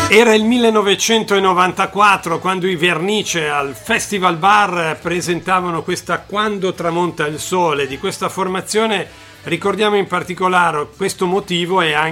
Era il 1994 quando i Vernice al Festival Bar presentavano questa Quando tramonta il sole. Di questa formazione ricordiamo in particolare questo motivo e anche